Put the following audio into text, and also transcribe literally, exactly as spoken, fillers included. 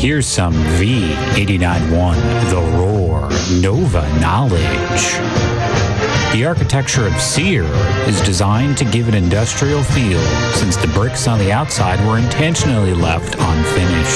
Here's some V eighty-nine point one The Roar Nova knowledge. The architecture of Sear is designed to give an industrial feel, since the bricks on the outside were intentionally left unfinished.